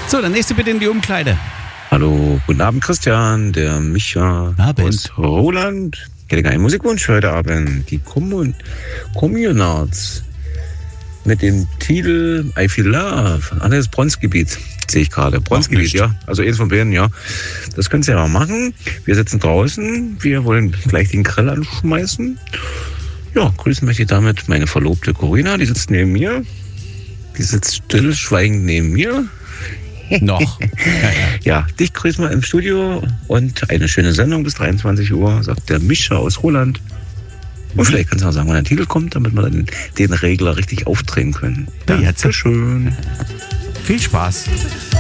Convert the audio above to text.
So, der nächste bitte in die Umkleide. Hallo, guten Abend Christian, der Micha Abend. und Roland. Ich hätte einen Musikwunsch für heute Abend. Die Communards mit dem Titel I Feel Love. Das Bronzgebiet, sehe ich gerade. Bronzgebiet, ja. Also eins von beiden, ja. Das könnt ihr ja mal machen. Wir sitzen draußen. Wir wollen gleich den Grill anschmeißen. Ja, grüßen möchte ich damit meine Verlobte Corinna. Die sitzt neben mir. Die sitzt stillschweigend neben mir. Noch. Ja, dich grüßen wir im Studio und eine schöne Sendung bis 23 Uhr, sagt der Mischa aus Roland. Und vielleicht kannst du mal sagen, wann der Titel kommt, damit wir dann den Regler richtig aufdrehen können. Ja, jetzt. Dankeschön. Viel Spaß.